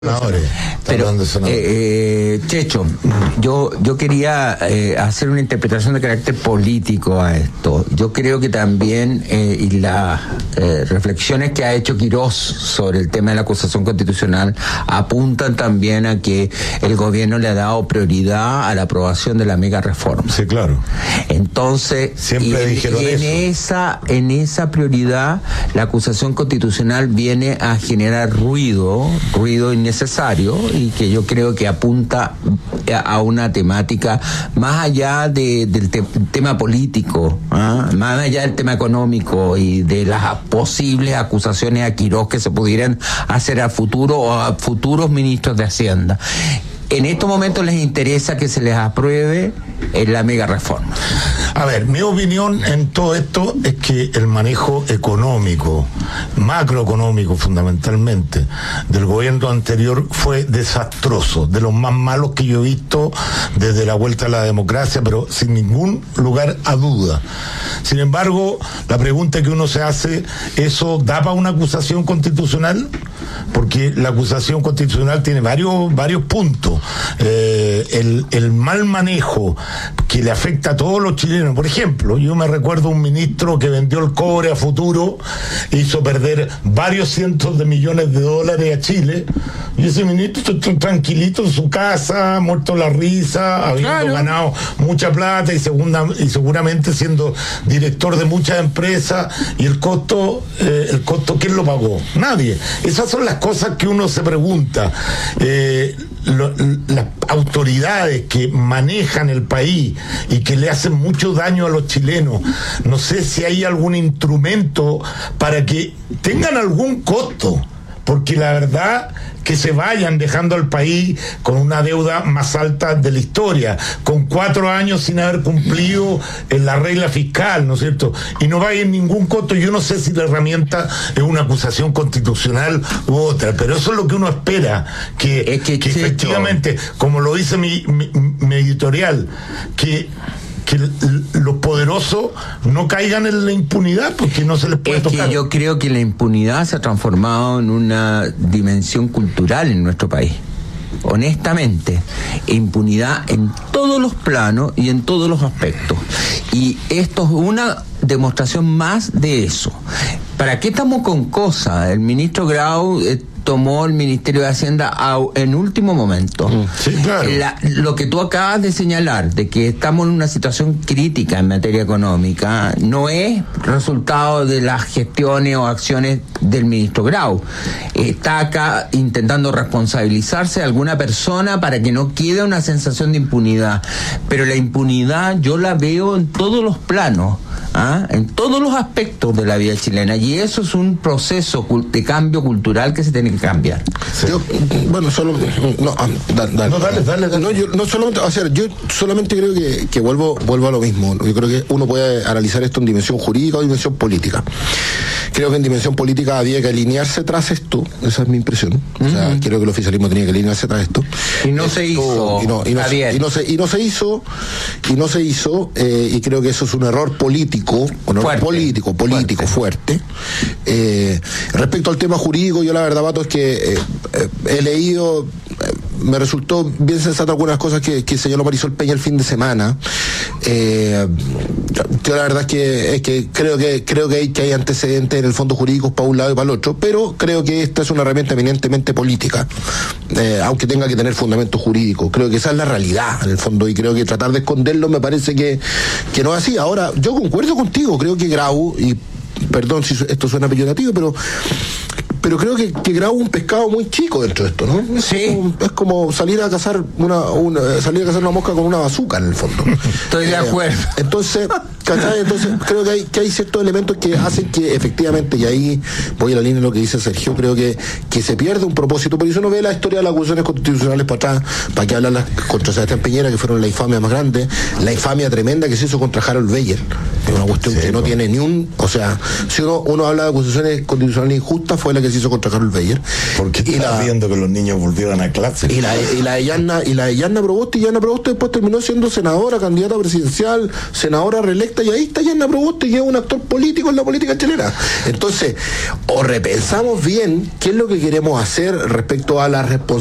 Pero, Checho, yo quería hacer una interpretación de carácter político a esto. Yo creo que también, y las reflexiones que ha hecho Quirós sobre el tema de la acusación constitucional apuntan también a que el gobierno le ha dado prioridad a la aprobación de la mega reforma. Sí, claro. Entonces, siempre dijeron eso. En esa prioridad, la acusación constitucional viene a generar ruido innecesario, y que yo creo que apunta a una temática más allá del tema político, más allá del tema económico y de las posibles acusaciones a Quirós que se pudieran hacer a futuro o a futuros ministros de Hacienda. En estos momentos les interesa que se les apruebe la mega reforma. A ver, mi opinión en todo esto es que el manejo económico, macroeconómico fundamentalmente, del gobierno anterior fue desastroso, de los más malos que yo he visto desde la vuelta a la democracia, pero sin ningún lugar a duda. Sin embargo, la pregunta que uno se hace, ¿eso da para una acusación constitucional? Porque la acusación constitucional tiene varios puntos. El mal manejo que le afecta a todos los chilenos. Por ejemplo, yo me recuerdo un ministro que vendió el cobre a futuro, hizo perder varios cientos de millones de dólares a Chile, y ese ministro está tranquilito en su casa, muerto la risa, habiendo ganado mucha plata y seguramente siendo director de muchas empresas, y el costo, ¿quién lo pagó? Nadie. Esas son las cosas que uno se pregunta. Las autoridades que manejan el país y que le hacen mucho daño a los chilenos, no sé si hay algún instrumento para que tengan algún costo, porque la verdad que se vayan dejando al país con una deuda más alta de la historia, con 4 años sin haber cumplido la regla fiscal, ¿no es cierto? Y no vaya en ningún costo. Yo no sé si la herramienta es una acusación constitucional u otra, pero eso es lo que uno espera, que efectivamente, como lo dice mi editorial, que los poderosos no caigan en la impunidad, porque no se les puede tocar. Que yo creo que la impunidad se ha transformado en una dimensión cultural en nuestro país. Honestamente, impunidad en todos los planos y en todos los aspectos. Y esto es una demostración más de eso. ¿Para qué estamos con cosas? El ministro Grau tomó el Ministerio de Hacienda en último momento. Sí, claro. Lo que tú acabas de señalar, de que estamos en una situación crítica en materia económica, no es resultado de las gestiones o acciones del ministro Grau. Está acá intentando responsabilizarse de alguna persona para que no quede una sensación de impunidad. Pero la impunidad yo la veo en todos los planos, en todos los aspectos de la vida chilena, y eso es un proceso de cambio cultural que se tiene que cambiar. Sí. Yo solamente creo que vuelvo a lo mismo. Yo creo que uno puede analizar esto en dimensión jurídica o dimensión política. Creo que en dimensión política había que alinearse tras esto, esa es mi impresión. O sea, creo que el oficialismo tenía que alinearse tras esto. Y no se hizo. Y no se hizo, y creo que eso es un error político, fuerte. Respecto al tema jurídico, yo la verdad, Pato, es que he leído, me resultó bien sensato algunas cosas que señaló Marisol Peña el fin de semana. Yo la verdad es que creo que hay antecedentes en el fondo jurídicos para un lado y para el otro, pero creo que esta es una herramienta eminentemente política, aunque tenga que tener fundamento jurídico. Creo que esa es la realidad en el fondo, y creo que tratar de esconderlo me parece que no es así. Ahora, yo concuerdo contigo, creo que Grau, y perdón si esto suena peyorativo, pero creo que Grau es un pescado muy chico dentro de esto, ¿no? Sí. Es como salir a cazar una mosca con una bazuca, en el fondo. Estoy de acuerdo. Entonces creo que hay ciertos elementos que hacen que efectivamente, y ahí voy a la línea de lo que dice Sergio, creo que se pierde un propósito. Por eso uno ve la historia de las acusaciones constitucionales para atrás, para que hablan las contra Sebastián Piñera, que fueron la infamia más grande, la infamia tremenda que se hizo contra Harold Beyer, que es una cuestión que no tiene ni un... O sea, si uno habla de acusaciones constitucionales injustas, fue la que se hizo contra Harold Beyer. Porque estás viendo que los niños volvieron a clase. Y la de Yanna Proboste, después terminó siendo senadora, candidata presidencial, senadora reelecta, y ahí está Yanna Proboste, que es un actor político en la política chilena. Entonces, o repensamos bien qué es lo que queremos hacer respecto a la responsabilidad